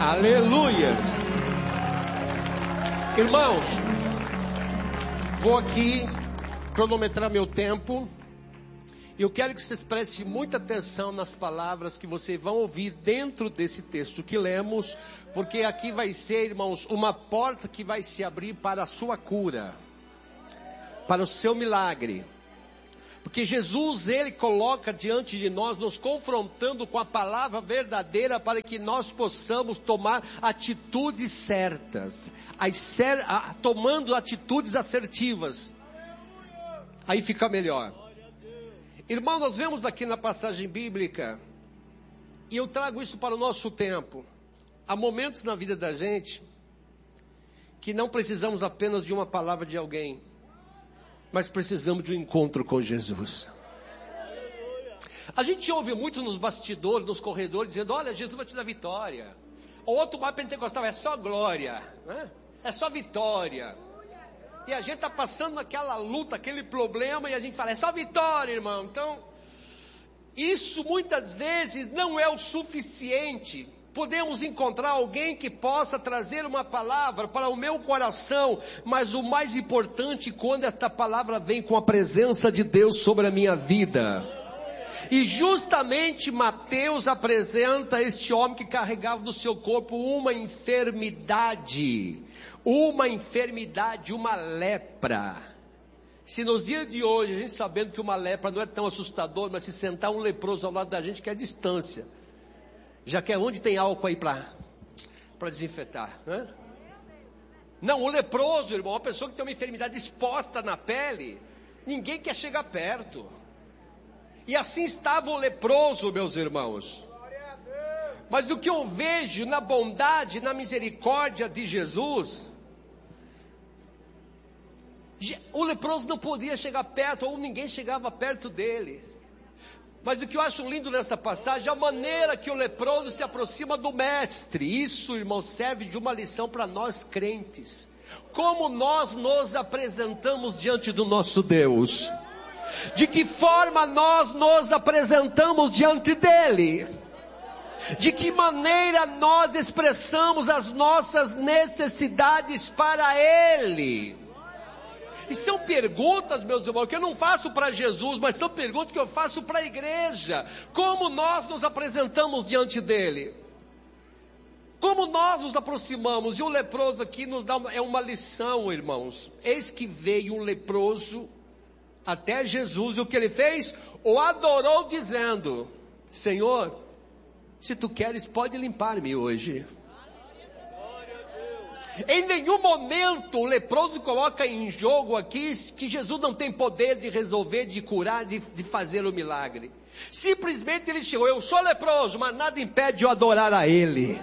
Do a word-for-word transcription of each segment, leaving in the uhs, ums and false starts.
Aleluia. Irmãos, vou aqui cronometrar meu tempo. Eu quero que vocês prestem muita atenção nas palavras que vocês vão ouvir dentro desse texto que lemos, porque aqui vai ser, irmãos, uma porta que vai se abrir para a sua cura, para o seu milagre. Porque Jesus, Ele coloca diante de nós, nos confrontando com a palavra verdadeira, para que nós possamos tomar atitudes certas, as cer- a, tomando atitudes assertivas, aí fica melhor. Irmão, nós vemos aqui na passagem bíblica, e eu trago isso para o nosso tempo. Há momentos na vida da gente, que não precisamos apenas de uma palavra de alguém, mas precisamos de um encontro com Jesus. A gente ouve muito nos bastidores, nos corredores, dizendo, olha, Jesus vai te dar vitória. O outro mais pentecostal, é só glória, né? É só vitória. E a gente está passando naquela luta, aquele problema, e a gente fala, é só vitória, irmão. Então, isso muitas vezes não é o suficiente. Podemos encontrar alguém que possa trazer uma palavra para o meu coração, mas o mais importante, quando esta palavra vem com a presença de Deus sobre a minha vida. E justamente Mateus apresenta este homem que carregava no seu corpo uma enfermidade, uma enfermidade, uma lepra. Se nos dias de hoje, a gente sabendo que uma lepra não é tão assustador, mas se sentar um leproso ao lado da gente, que é distância, já que é onde tem álcool aí para para desinfetar, né? Não, o leproso, irmão, uma pessoa que tem uma enfermidade exposta na pele, ninguém quer chegar perto. E assim estava o leproso, meus irmãos. Mas o que eu vejo na bondade, na misericórdia de Jesus, o leproso não podia chegar perto, ou ninguém chegava perto dele. Mas o que eu acho lindo nessa passagem, a maneira que o leproso se aproxima do mestre. Isso, irmão, serve de uma lição para nós crentes. Como nós nos apresentamos diante do nosso Deus. De que forma nós nos apresentamos diante dele. De que maneira nós expressamos as nossas necessidades para ele. E são perguntas, meus irmãos, que eu não faço para Jesus, mas são perguntas que eu faço para a igreja. Como nós nos apresentamos diante dele? Como nós nos aproximamos? E o leproso aqui nos dá uma, é uma lição, irmãos. Eis que veio um leproso até Jesus, e o que ele fez? O adorou dizendo, Senhor, se tu queres, pode limpar-me hoje. Em nenhum momento o leproso coloca em jogo aqui que Jesus não tem poder de resolver, de curar, de, de fazer o milagre. Simplesmente ele chegou, eu sou leproso, mas nada impede de eu adorar a ele.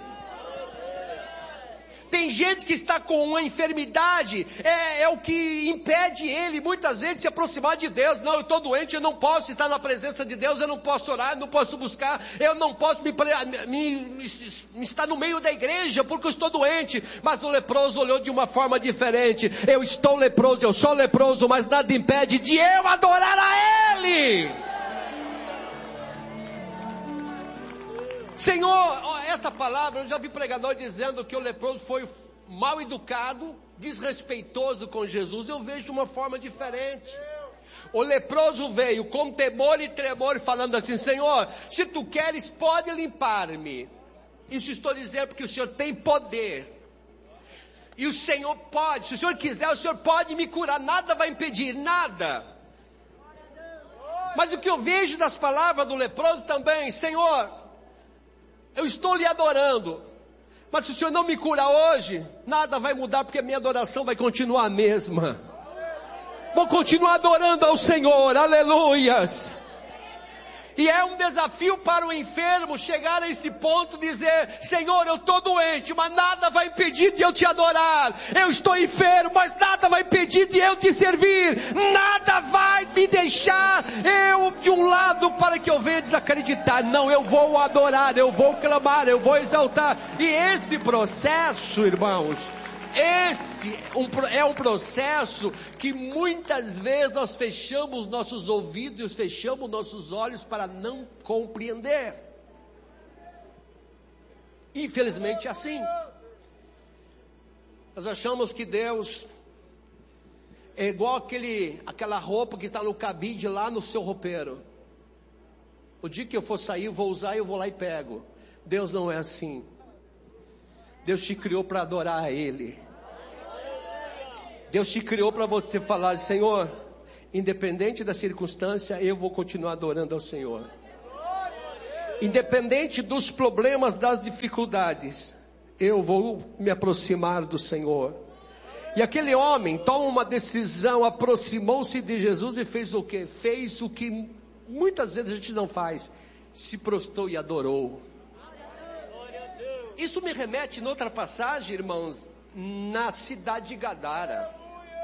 Tem gente que está com uma enfermidade, é, é o que impede ele muitas vezes de se aproximar de Deus. Não, eu estou doente, eu não posso estar na presença de Deus, eu não posso orar, eu não posso buscar, eu não posso me, me, me, me estar no meio da igreja porque eu estou doente. Mas o leproso olhou de uma forma diferente. Eu estou leproso, eu sou leproso, mas nada impede de eu adorar a Ele. Senhor, essa palavra, eu já vi pregador dizendo que o leproso foi mal educado, desrespeitoso com Jesus. Eu vejo de uma forma diferente. O leproso veio com temor e tremor, falando assim, Senhor, se tu queres, pode limpar-me. Isso estou dizendo porque o Senhor tem poder. E o Senhor pode, se o Senhor quiser, o Senhor pode me curar. Nada vai impedir, nada. Mas o que eu vejo das palavras do leproso também, Senhor, eu estou lhe adorando, mas se o Senhor não me curar hoje, nada vai mudar, porque a minha adoração vai continuar a mesma. Vou continuar adorando ao Senhor, aleluias. E é um desafio para o enfermo chegar a esse ponto de dizer, Senhor, eu estou doente, mas nada vai impedir de eu te adorar. Eu estou enfermo, mas nada vai impedir de eu te servir. Nada vai me deixar eu de um lado para que eu venha desacreditar. Não, eu vou adorar, eu vou clamar, eu vou exaltar. E este processo, irmãos, Este é um processo que muitas vezes nós fechamos nossos ouvidos, fechamos nossos olhos para não compreender. Infelizmente é assim. Nós achamos que Deus é igual aquele, aquela roupa que está no cabide lá no seu roupeiro. O dia que eu for sair, eu vou usar e eu vou lá e pego. Deus não é assim. Deus te criou para adorar a Ele. Deus te criou para você falar: Senhor, independente da circunstância, eu vou continuar adorando ao Senhor. Independente dos problemas, das dificuldades, eu vou me aproximar do Senhor. E aquele homem toma uma decisão, aproximou-se de Jesus e fez o quê? Fez o que muitas vezes a gente não faz: se prostrou e adorou. Isso me remete, em outra passagem, irmãos, na cidade de Gadara.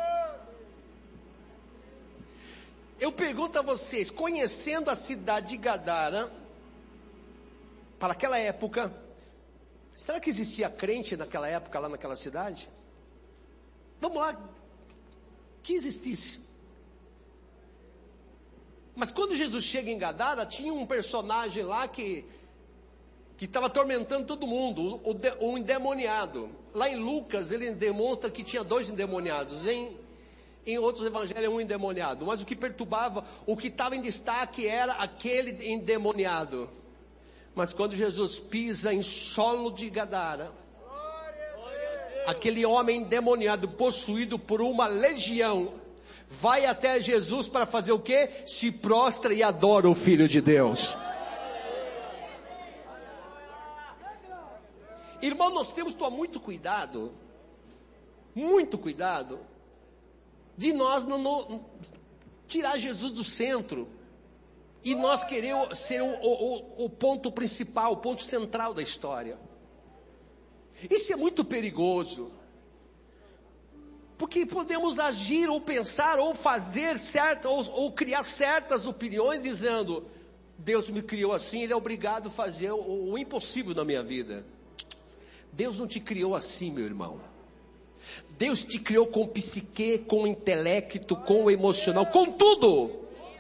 Eu pergunto a vocês, conhecendo a cidade de Gadara, para aquela época, será que existia crente naquela época, lá naquela cidade? Vamos lá, que existisse. Mas quando Jesus chega em Gadara, tinha um personagem lá que que estava atormentando todo mundo, o, o, o endemoniado. Lá em Lucas, ele demonstra que tinha dois endemoniados. Em, em outros evangelhos, um endemoniado. Mas o que perturbava, o que estava em destaque era aquele endemoniado. Mas quando Jesus pisa em solo de Gadara, aquele homem endemoniado, possuído por uma legião, vai até Jesus para fazer o quê? Se prostra e adora o Filho de Deus. Irmão, nós temos que tomar muito cuidado, muito cuidado, de nós não, não tirar Jesus do centro, e nós querer ser o, o, o ponto principal, o ponto central da história. Isso é muito perigoso, porque podemos agir, ou pensar, ou fazer certas, ou, ou criar certas opiniões, dizendo: Deus me criou assim, Ele é obrigado a fazer o, o impossível na minha vida. Deus não te criou assim, meu irmão. Deus te criou com psique, com intelecto, com emocional, com tudo.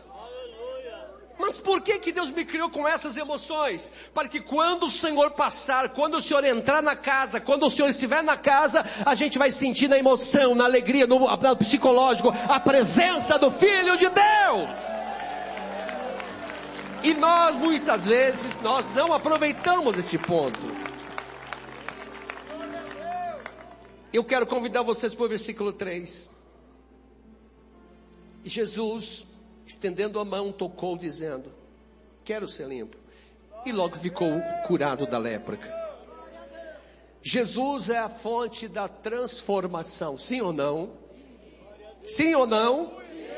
Mas por que que Deus me criou com essas emoções? Para que quando o Senhor passar, quando o Senhor entrar na casa, quando o Senhor estiver na casa, a gente vai sentir na emoção, na alegria, no, no psicológico, a presença do Filho de Deus. E nós, muitas vezes, nós não aproveitamos esse ponto. Eu quero convidar vocês para o versículo três. E Jesus, estendendo a mão, tocou, dizendo: quero ser limpo. E logo ficou curado da lepra. Jesus é a fonte da transformação, sim ou não? Sim ou não?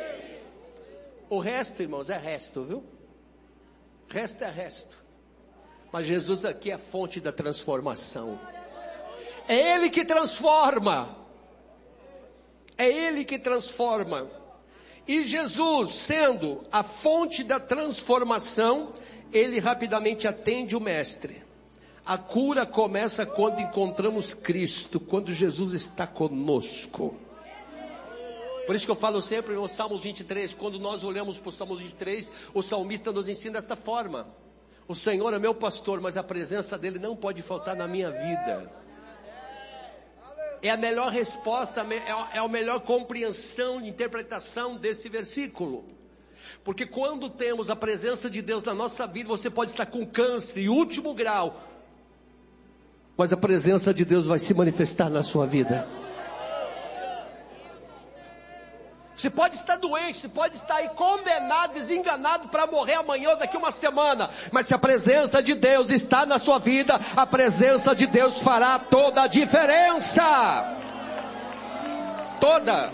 O resto, irmãos, é resto, viu? Resto é resto. Mas Jesus aqui é a fonte da transformação. É Ele que transforma. É Ele que transforma. E Jesus, sendo a fonte da transformação, Ele rapidamente atende o Mestre. A cura começa quando encontramos Cristo, quando Jesus está conosco. Por isso que eu falo sempre no Salmos vinte e três, quando nós olhamos para o Salmos vinte e três, o salmista nos ensina desta forma: o Senhor é meu pastor, mas a presença dEle não pode faltar na minha vida. É a melhor resposta, é a melhor compreensão, interpretação desse versículo. Porque quando temos a presença de Deus na nossa vida, você pode estar com câncer em último grau, mas a presença de Deus vai se manifestar na sua vida. Você pode estar doente, você pode estar aí condenado, desenganado para morrer amanhã ou daqui uma semana. Mas se a presença de Deus está na sua vida, a presença de Deus fará toda a diferença. Toda.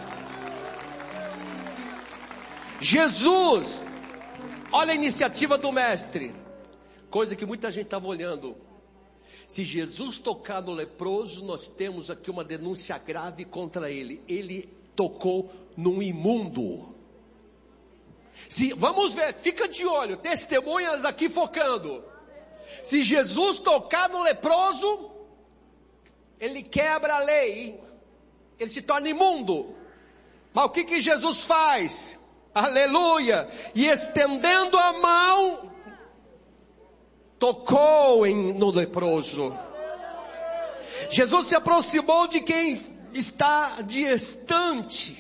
Jesus, olha a iniciativa do Mestre. Coisa que muita gente estava olhando. Se Jesus tocar no leproso, nós temos aqui uma denúncia grave contra ele. Ele tocou num imundo. Se, vamos ver, fica de olho, testemunhas aqui focando. Se Jesus tocar no leproso, ele quebra a lei, ele se torna imundo. Mas o que que Jesus faz? Aleluia! E estendendo a mão, tocou em, no leproso. Jesus se aproximou de quem está distante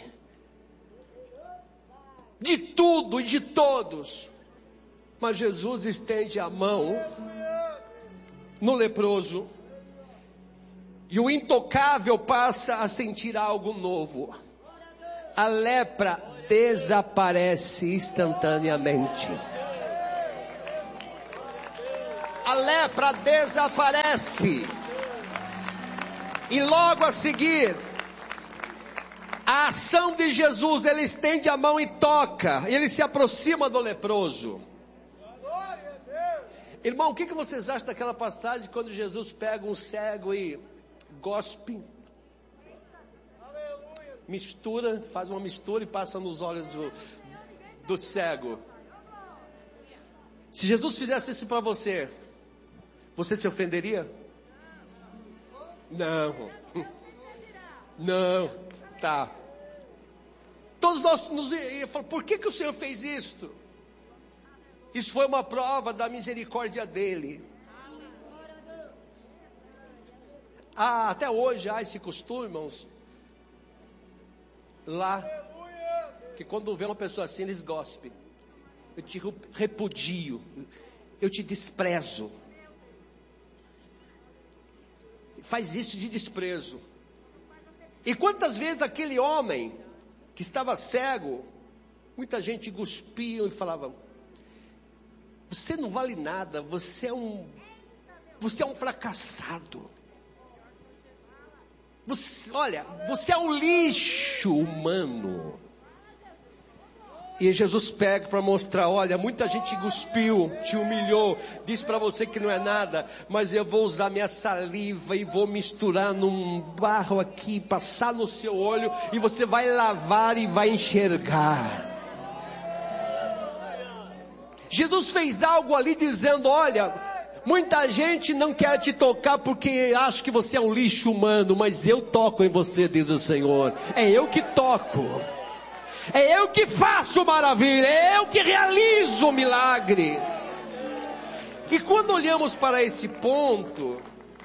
de tudo e de todos. Mas Jesus estende a mão no leproso. E o intocável passa a sentir algo novo. A lepra desaparece instantaneamente. A lepra desaparece. E logo a seguir, a ação de Jesus, ele estende a mão e toca. Ele se aproxima do leproso. Irmão, o que que vocês acham daquela passagem quando Jesus pega um cego e gospe? Mistura, faz uma mistura e passa nos olhos do, do cego. Se Jesus fizesse isso para você, você se ofenderia? Não. Não. Tá. Todos nós nos falamos, por que que o Senhor fez isto? Isso foi uma prova da misericórdia dele. Ah, até hoje há esse costume, irmãos, lá, que quando vê uma pessoa assim, eles gospem. Eu te repudio, eu te desprezo. Faz isso de desprezo. E quantas vezes aquele homem que estava cego, muita gente cuspia e falava: você não vale nada, você é um, você é um fracassado. Você, olha, você é um lixo humano. E Jesus pega para mostrar: olha, muita gente cuspiu, te humilhou, disse para você que não é nada, mas eu vou usar minha saliva e vou misturar num barro aqui, passar no seu olho, e você vai lavar e vai enxergar. Jesus fez algo ali dizendo: olha, muita gente não quer te tocar porque acha que você é um lixo humano, mas eu toco em você, diz o Senhor. É eu que toco. É eu que faço maravilha, é eu que realizo o milagre. E quando olhamos para esse ponto,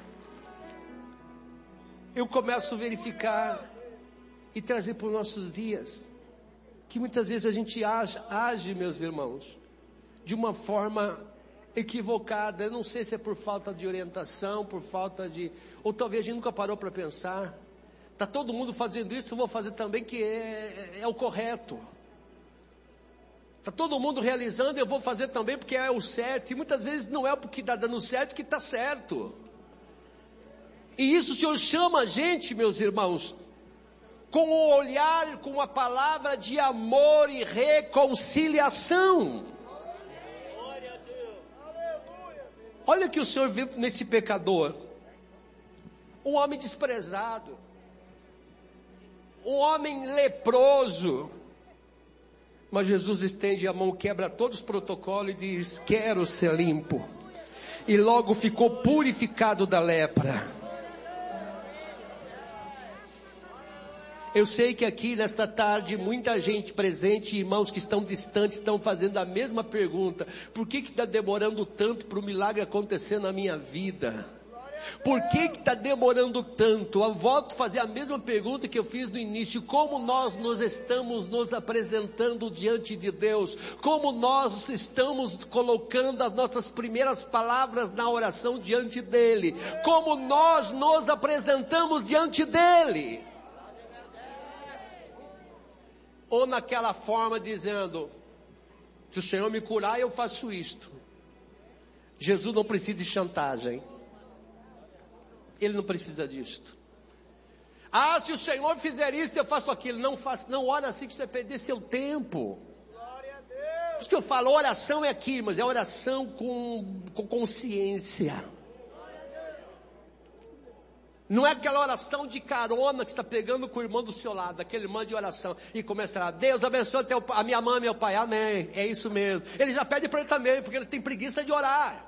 eu começo a verificar e trazer para os nossos dias, que muitas vezes a gente age, age, meus irmãos, de uma forma equivocada. Eu não sei se é por falta de orientação, por falta de... ou talvez a gente nunca parou para pensar. Está todo mundo fazendo isso, eu vou fazer também, que é, é, é o correto. Está todo mundo realizando, eu vou fazer também porque é o certo. E muitas vezes não é porque está dando certo que está certo. E isso o Senhor chama a gente, meus irmãos, com o olhar, com a palavra de amor e reconciliação. Olha o que o Senhor vê nesse pecador. Um homem desprezado. Um homem leproso. Mas Jesus estende a mão, quebra todos os protocolos e diz: quero ser limpo. E logo ficou purificado da lepra. Eu sei que aqui nesta tarde muita gente presente, irmãos que estão distantes, estão fazendo a mesma pergunta: por que que está demorando tanto para o milagre acontecer na minha vida? Por que que está demorando tanto? Eu volto a fazer a mesma pergunta que eu fiz no início: como nós nos estamos nos apresentando diante de Deus? Como nós estamos colocando as nossas primeiras palavras na oração diante dEle? Como nós nos apresentamos diante dEle? Ou naquela forma dizendo: se o Senhor me curar, eu faço isto. Jesus não precisa de chantagem. Ele não precisa disto. Ah, se o Senhor fizer isso, eu faço aquilo. Não faça, não ora assim que você perder seu tempo. Por isso que eu falo, oração é aqui, mas é oração com, com consciência. Não é aquela oração de carona que está pegando com o irmão do seu lado, aquele irmão de oração, e começa a: Deus abençoe teu, a minha mãe, meu pai, amém. É isso mesmo. Ele já pede para ele também, porque ele tem preguiça de orar.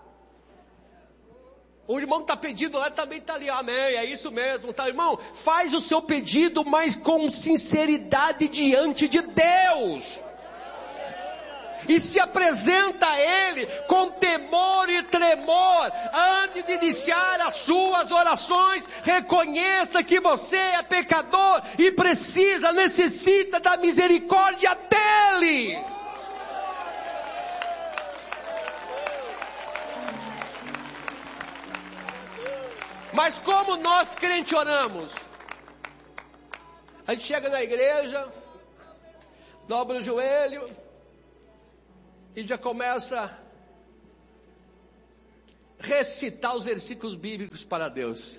O irmão que está pedindo lá também está ali, amém, é isso mesmo, tá, irmão? Faz o seu pedido, mas com sinceridade diante de Deus. e se apresenta a Ele com temor e tremor. Antes de iniciar as suas orações, reconheça que você é pecador e precisa, necessita da misericórdia dEle. Mas como nós crentes oramos? A gente chega na igreja, dobra o joelho e já começa a recitar os versículos bíblicos para Deus.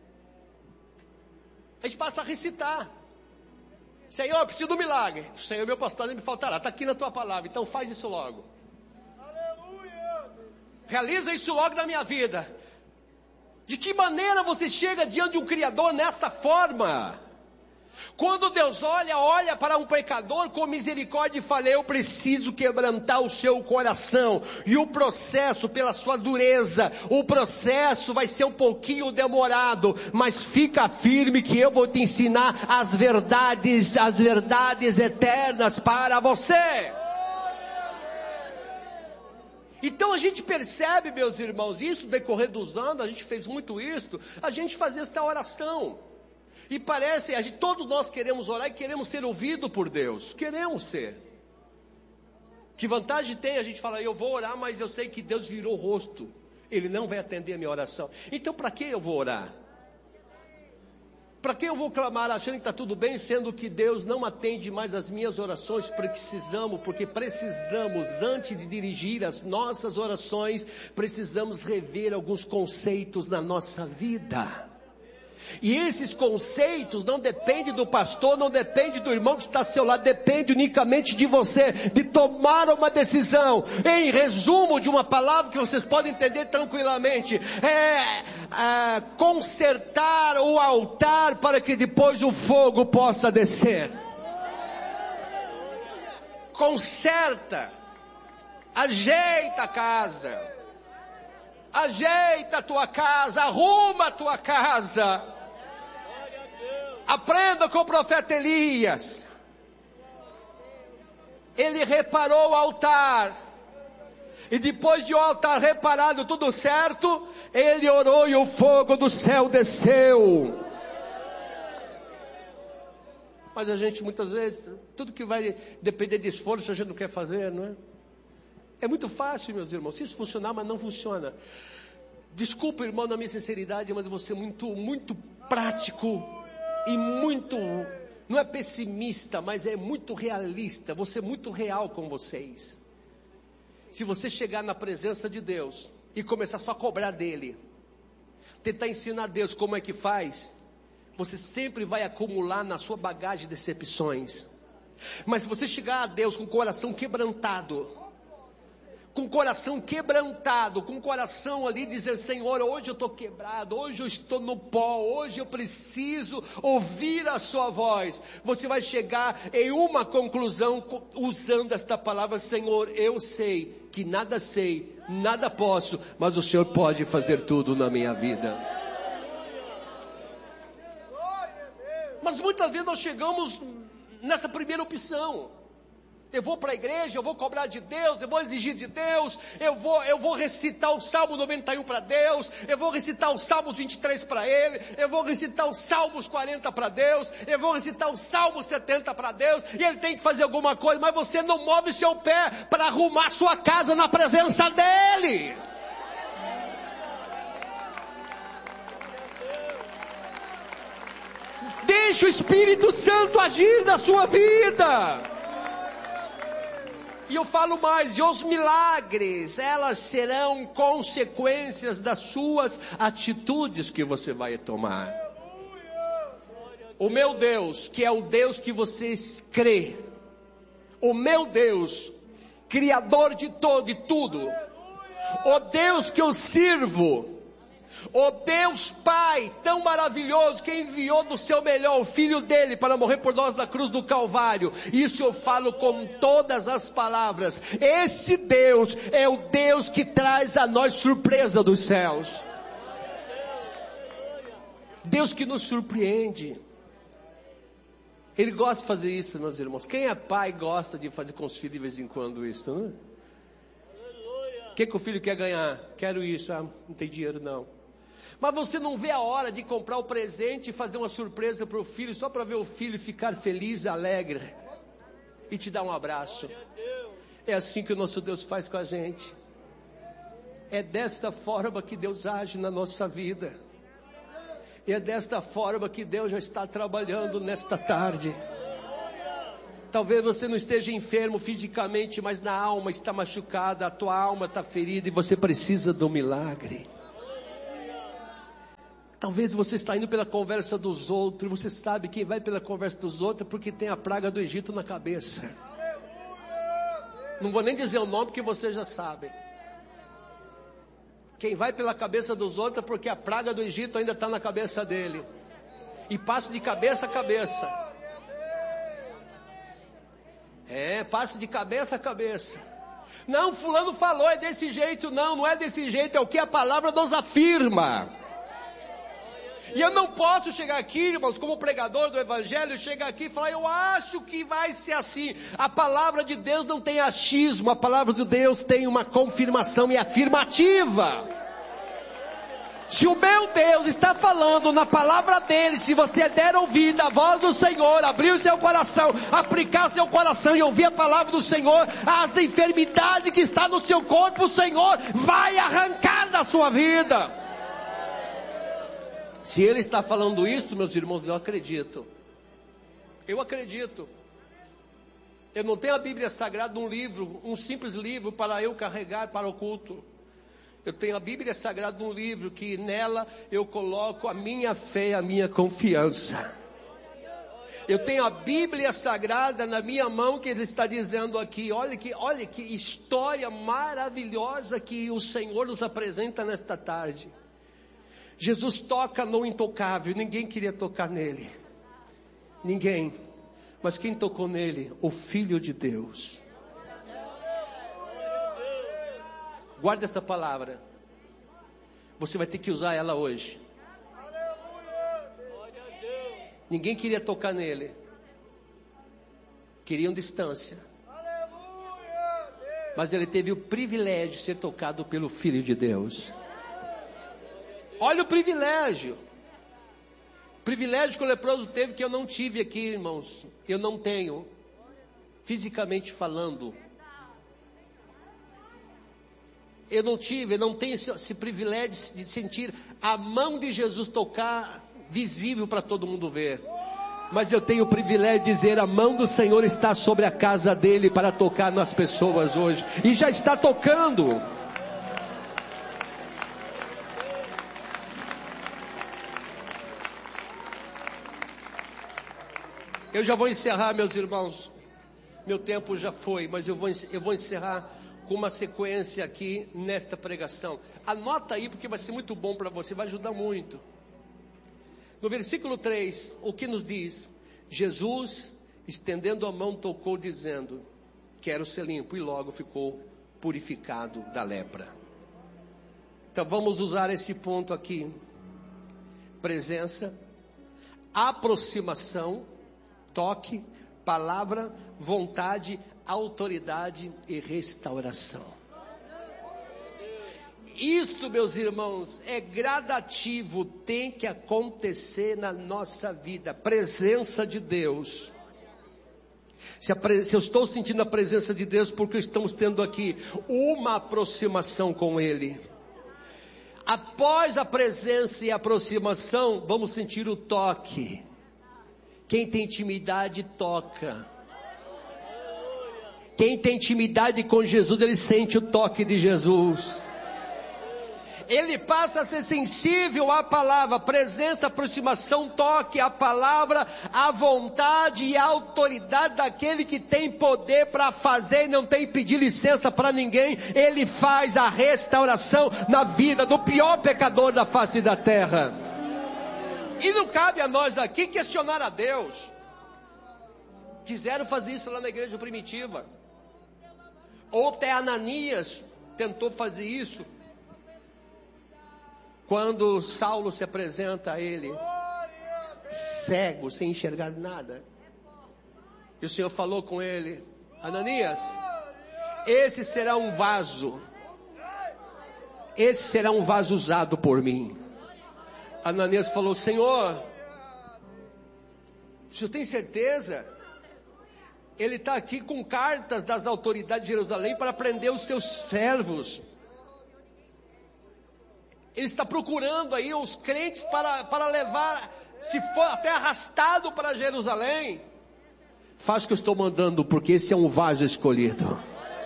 A gente passa a recitar. Senhor, eu preciso de um milagre. Senhor, meu pastor, não me faltará. Está aqui na tua palavra, então faz isso logo. Aleluia. Realiza isso logo na minha vida. De que maneira você chega diante de um Criador nesta forma? Quando Deus olha, olha para um pecador com misericórdia e fala, eu preciso quebrantar o seu coração. E o processo, pela sua dureza, o processo vai ser um pouquinho demorado, mas fica firme que eu vou te ensinar as verdades, as verdades eternas para você. Então a gente percebe, meus irmãos, isso no decorrer dos anos, a gente fez muito isso, a gente fazia essa oração. E parece, a gente, todos nós queremos orar e queremos ser ouvidos por Deus. Queremos ser. Que vantagem tem a gente falar, eu vou orar, mas eu sei que Deus virou o rosto. Ele não vai atender a minha oração. Então para que eu vou orar? Para que eu vou clamar achando que está tudo bem, sendo que Deus não atende mais as minhas orações? Precisamos, porque precisamos, antes de dirigir as nossas orações, precisamos rever alguns conceitos na nossa vida. E esses conceitos não dependem do pastor, não depende do irmão que está ao seu lado, depende unicamente de você, de tomar uma decisão. Em resumo de uma palavra que vocês podem entender tranquilamente, é, é consertar o altar para que depois o fogo possa descer. Conserta, ajeita a casa, ajeita a tua casa, arruma a tua casa. Aprenda com o profeta Elias. Ele reparou o altar. E depois de o altar reparado, tudo certo, ele orou e o fogo do céu desceu. Mas a gente muitas vezes, tudo que vai depender de esforço, a gente não quer fazer, não é? É muito fácil, meus irmãos. Se isso funcionar, mas não funciona. Desculpa, irmão, na minha sinceridade, mas eu vou ser muito, muito prático. E muito, não é pessimista, mas é muito realista. Vou ser muito real com vocês. Se você chegar na presença de Deus e começar só a cobrar dele, tentar ensinar a Deus como é que faz, você sempre vai acumular na sua bagagem decepções. Mas se você chegar a Deus com o coração quebrantado, com o coração quebrantado, com o coração ali dizer, Senhor, hoje eu estou quebrado, hoje eu estou no pó, hoje eu preciso ouvir a sua voz. Você vai chegar em uma conclusão usando esta palavra, Senhor, eu sei que nada sei, nada posso, mas o Senhor pode fazer tudo na minha vida. Mas muitas vezes nós chegamos nessa primeira opção. Eu vou para a igreja, eu vou cobrar de Deus, eu vou exigir de Deus, eu vou, eu vou recitar o Salmo noventa e um para Deus, eu vou recitar o Salmos vinte e três para Ele, eu vou recitar os Salmos quarenta para Deus, eu vou recitar o Salmo setenta para Deus, e Ele tem que fazer alguma coisa, mas você não move seu pé para arrumar sua casa na presença dEle. Deixa o Espírito Santo agir na sua vida. E eu falo mais, e os milagres, elas serão consequências das suas atitudes que você vai tomar. O meu Deus, que é o Deus que vocês crê, o meu Deus, Criador de todo e tudo, o Deus que eu sirvo, o Deus Pai tão maravilhoso que enviou do seu melhor o Filho dele para morrer por nós na cruz do Calvário. Isso eu falo com todas as palavras. Esse Deus é o Deus que traz a nós surpresa dos céus. Deus que nos surpreende. Ele gosta de fazer isso, meus irmãos. Quem é pai gosta de fazer com os filhos de vez em quando isso, não é? O que, que o filho quer ganhar? Quero isso. Ah, não tem dinheiro não. Mas você não vê a hora de comprar o presente e fazer uma surpresa para o filho, só para ver o filho ficar feliz e alegre e te dar um abraço. É assim que o nosso Deus faz com a gente. É desta forma que Deus age na nossa vida. E é desta forma que Deus já está trabalhando nesta tarde. Talvez você não esteja enfermo fisicamente, mas na alma está machucada, a tua alma está ferida e você precisa do milagre. Talvez você está indo pela conversa dos outros, você sabe que vai pela conversa dos outros porque tem a praga do Egito na cabeça. Não vou nem dizer o nome porque você já sabe. Quem vai pela cabeça dos outros é porque a praga do Egito ainda está na cabeça dele. E passa de cabeça a cabeça. É, passa de cabeça a cabeça. Não, fulano falou, é desse jeito. Não, não é desse jeito, é o que a palavra nos afirma. E eu não posso chegar aqui, irmãos, como pregador do evangelho, chegar aqui e falar, eu acho que vai ser assim. A palavra de Deus não tem achismo, a palavra de Deus tem uma confirmação e afirmativa. Se o meu Deus está falando na palavra dele, se você der ouvido à voz do Senhor, abrir o seu coração, aplicar seu coração e ouvir a palavra do Senhor, as enfermidades que estão no seu corpo, o Senhor vai arrancar da sua vida. Se ele está falando isso, meus irmãos, eu acredito. Eu acredito. Eu não tenho a Bíblia Sagrada, um livro, um simples livro para eu carregar para o culto. Eu tenho a Bíblia Sagrada, um livro que nela eu coloco a minha fé, a minha confiança. Eu tenho a Bíblia Sagrada na minha mão que ele está dizendo aqui. Olha que, olha que história maravilhosa que o Senhor nos apresenta nesta tarde. Jesus toca no intocável, ninguém queria tocar nele, ninguém, mas quem tocou nele? O Filho de Deus. Guarda essa palavra, você vai ter que usar ela hoje. Ninguém queria tocar nele, queriam distância, mas ele teve o privilégio de ser tocado pelo Filho de Deus. Olha o privilégio. Privilégio que o leproso teve que eu não tive aqui, irmãos. Eu não tenho. Fisicamente falando. Eu não tive, eu não tenho esse, esse privilégio de sentir a mão de Jesus tocar visível para todo mundo ver. Mas eu tenho o privilégio de dizer, a mão do Senhor está sobre a casa dele para tocar nas pessoas hoje. E já está tocando. Eu já vou encerrar, meus irmãos. Meu tempo já foi, mas eu vou, eu vou encerrar com uma sequência aqui nesta pregação. Anota aí, porque vai ser muito bom para você, vai ajudar muito. No versículo três, o que nos diz? Jesus, estendendo a mão, tocou, dizendo, quero ser limpo, e logo ficou purificado da lepra. Então vamos usar esse ponto aqui. Presença, aproximação, toque, palavra, vontade, autoridade e restauração. Isto, meus irmãos, é gradativo, tem que acontecer na nossa vida. Presença de Deus. Se, a, se eu estou sentindo a presença de Deus, porque estamos tendo aqui uma aproximação com Ele. Após a presença e a aproximação, vamos sentir o toque. Quem tem intimidade, toca. Quem tem intimidade com Jesus, ele sente o toque de Jesus. Ele passa a ser sensível à palavra, presença, aproximação, toque, a palavra, a vontade e a autoridade daquele que tem poder para fazer e não tem que pedir licença para ninguém. Ele faz a restauração na vida do pior pecador da face da terra. E não cabe a nós aqui questionar a Deus. Quiseram fazer isso lá na igreja primitiva. Ou até Ananias tentou fazer isso. Quando Saulo se apresenta a ele, cego, sem enxergar nada. E o Senhor falou com ele: Ananias, esse será um vaso. Esse será um vaso usado por mim. Ananias falou: Senhor, o senhor tem certeza? Ele está aqui com cartas das autoridades de Jerusalém para prender os teus servos. Ele está procurando aí os crentes para, para levar, se for até arrastado para Jerusalém. Faz o que eu estou mandando, porque esse é um vaso escolhido.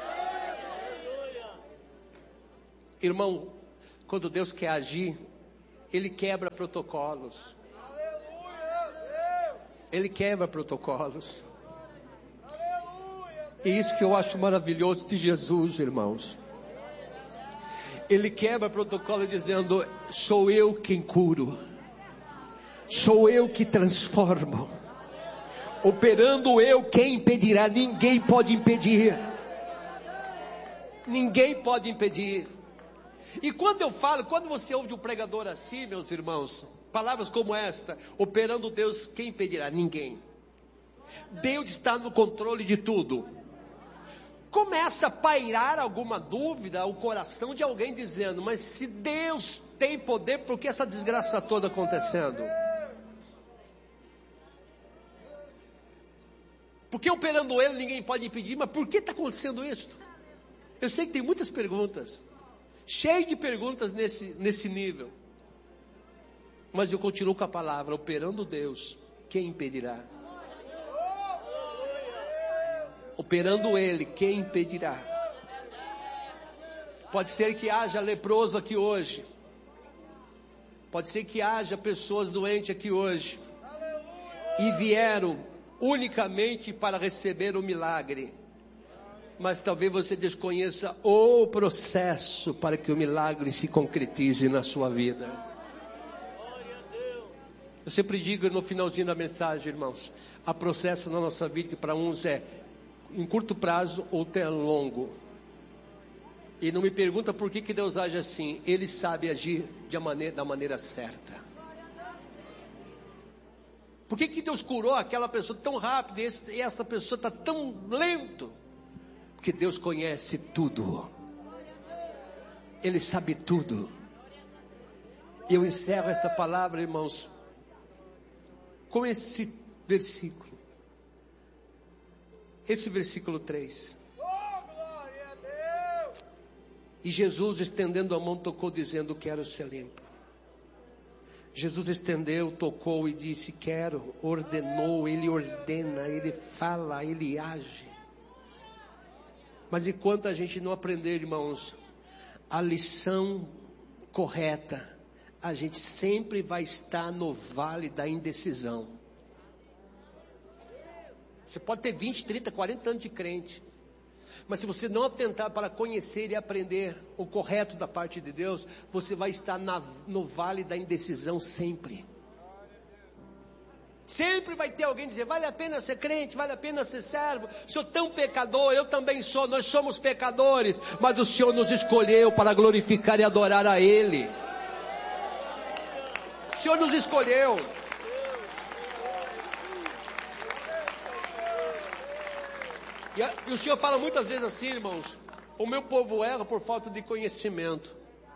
Irmão, quando Deus quer agir, Ele quebra protocolos. Ele quebra protocolos. E isso que eu acho maravilhoso de Jesus, irmãos. Ele quebra protocolo dizendo: sou eu quem curo. Sou eu que transformo. Operando eu, quem impedirá? Ninguém pode impedir. Ninguém pode impedir. E quando eu falo, quando você ouve um pregador assim, meus irmãos, palavras como esta: operando Deus, quem impedirá? Ninguém. Deus está no controle de tudo. Começa a pairar alguma dúvida ao coração de alguém dizendo: mas se Deus tem poder, por que essa desgraça toda acontecendo? Porque operando Ele ninguém pode impedir, mas por que está acontecendo isso? Eu sei que tem muitas perguntas, cheio de perguntas nesse, nesse nível, mas eu continuo com a palavra: operando Deus, quem impedirá? Operando Ele, quem impedirá? Pode ser que haja leproso aqui hoje. Pode ser que haja pessoas doentes aqui hoje. E vieram unicamente para receber o milagre. Mas talvez você desconheça o processo para que o milagre se concretize na sua vida. Eu sempre digo no finalzinho da mensagem, irmãos: há processo na nossa vida que para uns é em curto prazo ou até longo. E não me pergunta por que, que Deus age assim. Ele sabe agir de maneira, da maneira certa. Por que, que Deus curou aquela pessoa tão rápido e, esse, e esta pessoa está tão lento? Porque Deus conhece tudo. Ele sabe tudo. Eu encerro essa palavra, irmãos, com esse versículo. Esse versículo três. E Jesus, estendendo a mão, tocou, dizendo: quero ser limpo. Jesus estendeu, tocou e disse: quero. Ordenou, Ele ordena, Ele fala, Ele age. Mas enquanto a gente não aprender, irmãos, a lição correta, a gente sempre vai estar no vale da indecisão. Você pode ter vinte, trinta, quarenta anos de crente, mas se você não atentar para conhecer e aprender o correto da parte de Deus, você vai estar na, no vale da indecisão sempre. Sempre vai ter alguém dizer: vale a pena ser crente, vale a pena ser servo, sou tão pecador, eu também sou, nós somos pecadores, mas o Senhor nos escolheu para glorificar e adorar a Ele. O Senhor nos escolheu. E, a, e o Senhor fala muitas vezes assim, irmãos: o meu povo erra por falta de conhecimento.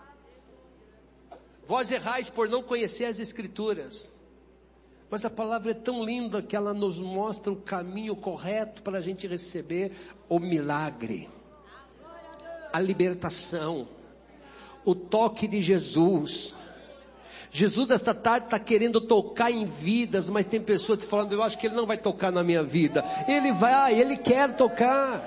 Vós errais por não conhecer as Escrituras. Mas a palavra é tão linda que ela nos mostra o caminho correto para a gente receber o milagre, a libertação, o toque de Jesus. Jesus esta tarde está querendo tocar em vidas, mas tem pessoas falando: eu acho que Ele não vai tocar na minha vida. Ele vai, Ele quer tocar.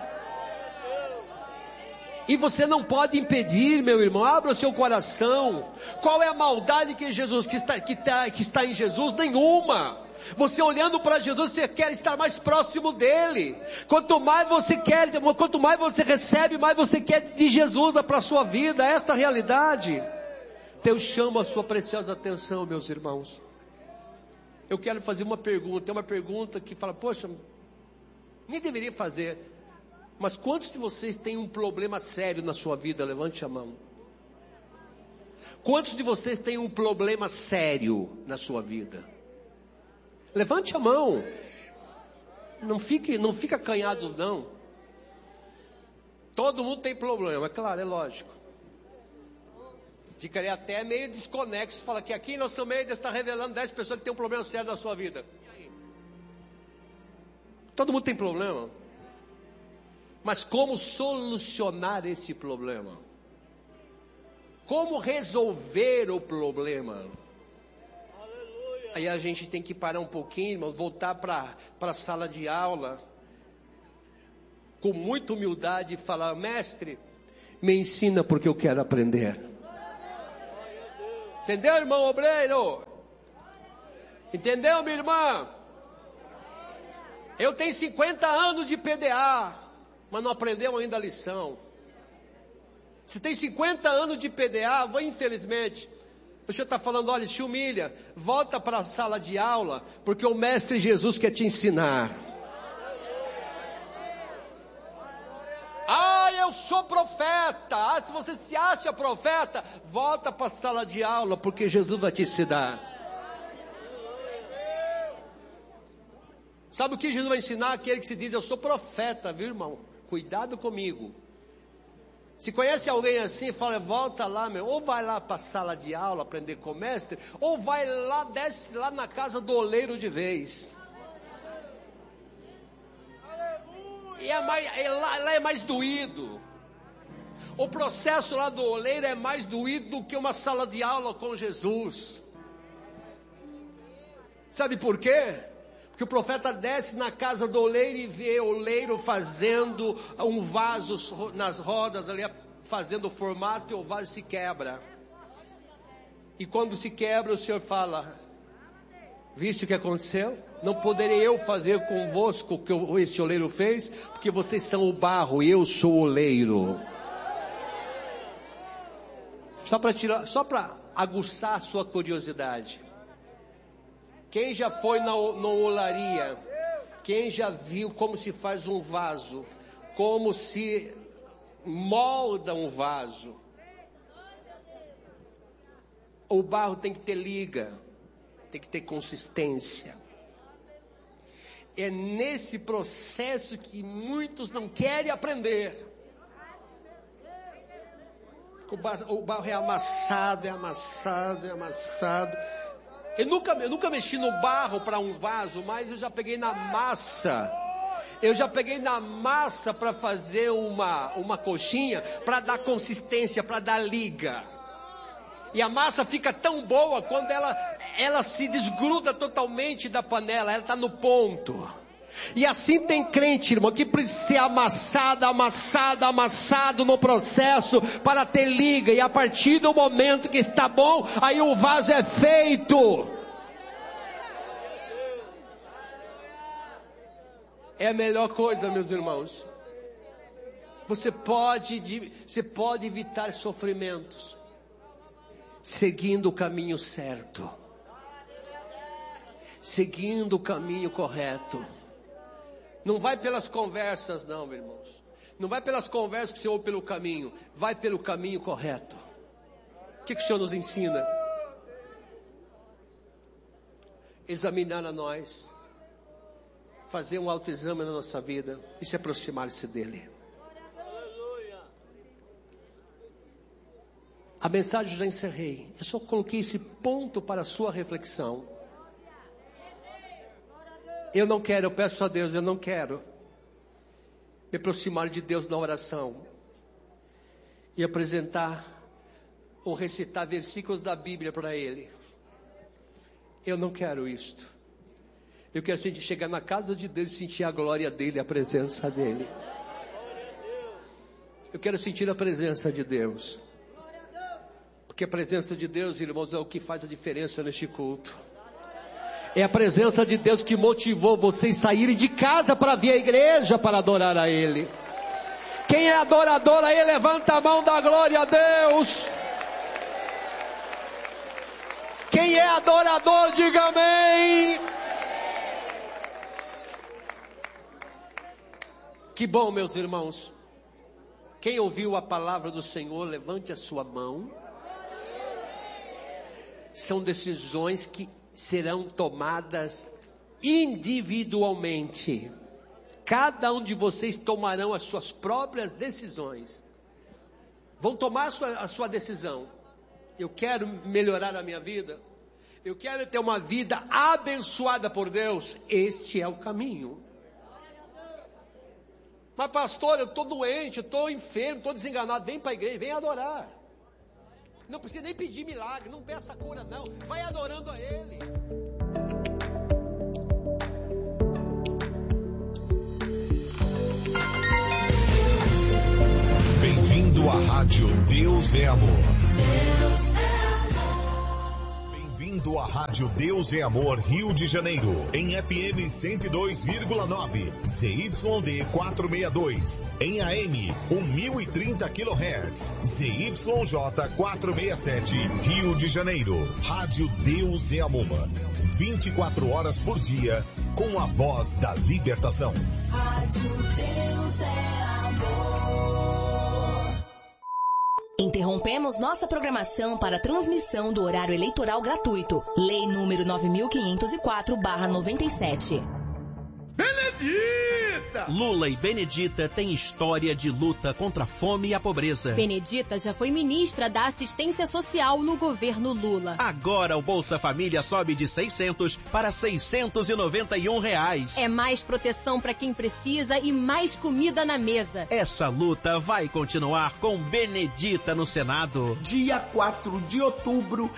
E você não pode impedir, meu irmão. Abra o seu coração. Qual é a maldade que Jesus que está, que está, que está em Jesus? Nenhuma. Você olhando para Jesus, você quer estar mais próximo dele. Quanto mais você quer, quanto mais você recebe, mais você quer de Jesus para a sua vida. Esta é a realidade. Deus chama a sua preciosa atenção, meus irmãos. Eu quero fazer uma pergunta. É uma pergunta que fala: poxa, nem deveria fazer. Mas quantos de vocês têm um problema sério na sua vida? Levante a mão. Quantos de vocês têm um problema sério na sua vida? Levante a mão. Não fique, não fica acanhados, não. Todo mundo tem problema, é claro, é lógico. Ficaria até meio desconexo. Fala que aqui em nosso meio Deus está revelando dez pessoas que tem um problema sério na sua vida. E aí? Todo mundo tem problema. Mas como solucionar esse problema? Como resolver o problema? Aleluia. Aí a gente tem que parar um pouquinho, irmãos, voltar para a sala de aula, com muita humildade, e falar: mestre, me ensina porque eu quero aprender. Entendeu, irmão obreiro? Entendeu, minha irmã? Eu tenho cinquenta anos de P D A, mas não aprendeu ainda a lição. Se tem cinquenta anos de P D A, infelizmente, o senhor está falando: olha, se humilha, volta para a sala de aula, porque o mestre Jesus quer te ensinar. Ah, eu sou profeta. Ah, se você se acha profeta, volta para a sala de aula, porque Jesus vai te ensinar. Sabe o que Jesus vai ensinar? Aquele que se diz: eu sou profeta, viu, irmão? Cuidado comigo. Se conhece alguém assim, fala: volta lá, meu. Ou vai lá para a sala de aula aprender com o mestre, ou vai lá, desce lá na casa do oleiro de vez. E é mais, é lá, lá é mais doído. O processo lá do oleiro é mais doído do que uma sala de aula com Jesus. Sabe por quê? Porque o profeta desce na casa do oleiro e vê o oleiro fazendo um vaso nas rodas, ali, fazendo o formato, e o vaso se quebra. E quando se quebra, o Senhor fala: viste o que aconteceu? Não poderei eu fazer convosco o que esse oleiro fez, porque vocês são o barro e eu sou o oleiro. Só para tirar, só para aguçar a sua curiosidade. Quem já foi na, na olaria? Quem já viu como se faz um vaso? Como se molda um vaso? O barro tem que ter liga, tem que ter consistência. É nesse processo que muitos não querem aprender. O barro é amassado, é amassado, é amassado. Eu nunca, eu nunca mexi no barro para um vaso, mas eu já peguei na massa. Eu já peguei na massa para fazer uma, uma coxinha, para dar consistência, para dar liga. E a massa fica tão boa quando ela, ela se desgruda totalmente da panela, ela está no ponto. E assim tem crente, irmão, que precisa ser amassado, amassado, amassado no processo para ter liga. E a partir do momento que está bom, aí o vaso é feito. É a melhor coisa, meus irmãos. Você pode, você pode evitar sofrimentos seguindo o caminho certo, seguindo o caminho correto. Não vai pelas conversas, não, meus irmãos. Não vai pelas conversas que você ouve pelo caminho. Vai pelo caminho correto. O que, que o Senhor nos ensina? Examinar a nós, fazer um autoexame na nossa vida e se aproximar-se dele. A mensagem eu já encerrei. Eu só coloquei esse ponto para a sua reflexão. Eu não quero, eu peço a Deus, eu não quero me aproximar de Deus na oração e apresentar ou recitar versículos da Bíblia para Ele. Eu não quero isto. Eu quero sentir, chegar na casa de Deus e sentir a glória dEle, a presença dEle. Eu quero sentir a presença de Deus. Porque a presença de Deus, irmãos, é o que faz a diferença neste culto. É a presença de Deus que motivou vocês saírem de casa para vir à igreja para adorar a Ele. Quem é adorador aí, levanta a mão, da glória a Deus. Quem é adorador, diga amém. Que bom, meus irmãos. Quem ouviu a palavra do Senhor, levante a sua mão. São decisões que serão tomadas individualmente. cada um de vocês tomarão as suas próprias decisões. Vão tomar a sua, a sua decisão. Eu quero melhorar a minha vida. Eu quero ter uma vida abençoada por Deus. Este é o caminho. Mas pastor, eu estou doente, eu estou enfermo, estou desenganado. Vem para a igreja, vem adorar. Não precisa nem pedir milagre, não peça cura não. Vai adorando a Ele. Bem-vindo à Rádio Deus é Amor. Bem-vindo à Rádio Deus é Amor Rio de Janeiro, em F M cento e dois vírgula nove, Z Y D quatrocentos e sessenta e dois, em A M mil e trinta quilohertz, Z Y J quatrocentos e sessenta e sete, Rio de Janeiro. Rádio Deus é Amor, vinte e quatro horas por dia, com a voz da libertação. Rádio Deus é Amor. Interrompemos nossa programação para transmissão do horário eleitoral gratuito. Lei número nove mil quinhentos e quatro barra noventa e sete. Benedita! Lula e Benedita têm história de luta contra a fome e a pobreza. Benedita já foi ministra da Assistência Social no governo Lula. Agora o Bolsa Família sobe de seiscentos para seiscentos e noventa e um reais. É mais proteção para quem precisa e mais comida na mesa. Essa luta vai continuar com Benedita no Senado. Dia quatro de outubro,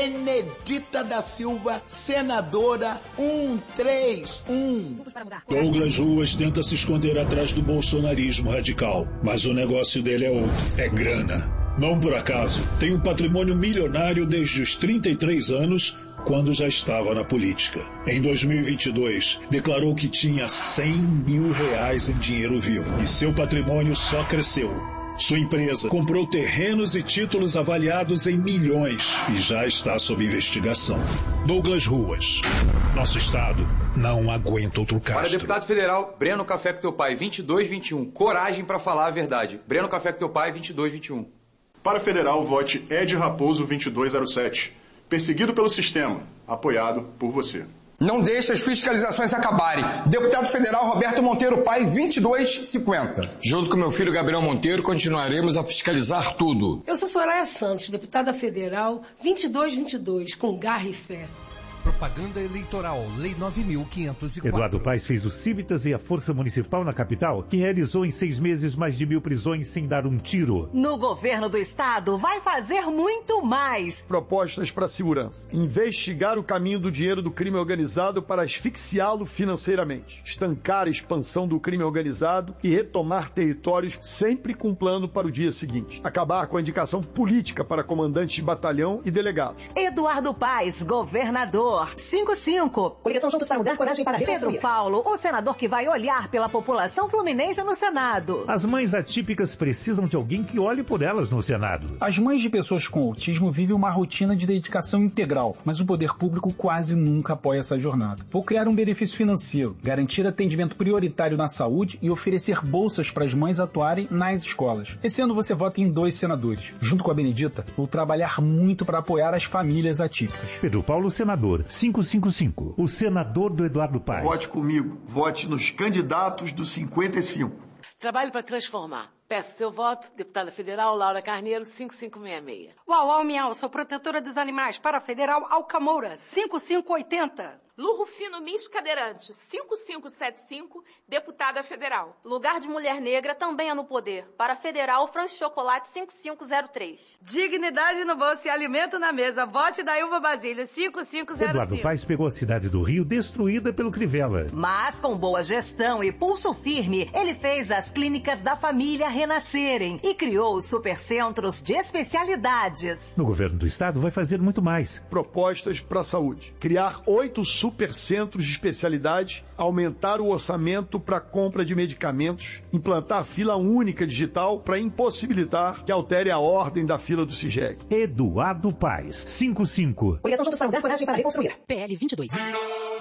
Benedita da Silva, senadora cento e trinta e um. Douglas Ruas tenta se esconder atrás do bolsonarismo radical, mas o negócio dele é outro, é grana. Não por acaso, tem um patrimônio milionário desde os trinta e três anos, quando já estava na política. Em dois mil e vinte e dois, declarou que tinha cem mil reais em dinheiro vivo, e seu patrimônio só cresceu. Sua empresa comprou terrenos e títulos avaliados em milhões e já está sob investigação. Douglas Ruas. Nosso estado não aguenta outro Castro. Para deputado federal, Breno Café com Teu Pai, vinte e dois vinte e um. Coragem para falar a verdade. Breno Café com Teu Pai, vinte e dois vinte e um. Para federal, vote Ed Raposo, vinte e dois zero sete. Perseguido pelo sistema, apoiado por você. Não deixe as fiscalizações acabarem. Deputado federal Roberto Monteiro Pai, vinte e dois cinquenta. Junto com meu filho Gabriel Monteiro, continuaremos a fiscalizar tudo. Eu sou Soraya Santos, deputada federal, vinte e dois vinte e dois, com garra e fé. Propaganda eleitoral, Lei nove mil quinhentos e quatro. Eduardo Paes fez o Civitas e a Força Municipal na capital, que realizou em seis meses mais de mil prisões sem dar um tiro. No governo do estado, vai fazer muito mais. Propostas para a segurança. Investigar o caminho do dinheiro do crime organizado para asfixiá-lo financeiramente. Estancar a expansão do crime organizado e retomar territórios sempre com plano para o dia seguinte. Acabar com a indicação política para comandantes de batalhão e delegados. Eduardo Paes, governador. cinco cinco. Coligação Juntos para Mudar, Coragem para Reconstruir. Pedro Paulo, o senador que vai olhar pela população fluminense no Senado. As mães atípicas precisam de alguém que olhe por elas no Senado. As mães de pessoas com autismo vivem uma rotina de dedicação integral, mas o poder público quase nunca apoia essa jornada. Vou criar um benefício financeiro, garantir atendimento prioritário na saúde e oferecer bolsas para as mães atuarem nas escolas. Esse ano você vota em dois senadores. Junto com a Benedita, vou trabalhar muito para apoiar as famílias atípicas. Pedro Paulo, senador. cinco cinco cinco, o senador do Eduardo Paes. Vote comigo, vote nos candidatos do cinquenta e cinco. Trabalho para transformar. Peço seu voto, deputada federal Laura Carneiro, cinco cinco seis seis. Uau, uau, miau, sou protetora dos animais. Para federal Alcamoura, cinco cinco oito zero. Lu Rufino Mis Cadeirante, cinco cinco sete cinco, deputada federal. Lugar de mulher negra também é no poder. Para federal, Franz Chocolate, cinco cinco zero três. Dignidade no bolso e alimento na mesa. Vote da Ilva Basílio, cinco cinco zero cinco. Eduardo Paes pegou a cidade do Rio destruída pelo Crivella. Mas com boa gestão e pulso firme, ele fez as clínicas da família renascerem e criou os supercentros de especialidades. No governo do estado vai fazer muito mais. Propostas para a saúde. Criar oito supercentros de especialidade, aumentar o orçamento para compra de medicamentos, implantar fila única digital para impossibilitar que altere a ordem da fila do CIGEG. Eduardo Paes, cinco cinco. Coligação Juntos para Mudar, Coragem para Reconstruir. P L vinte e dois.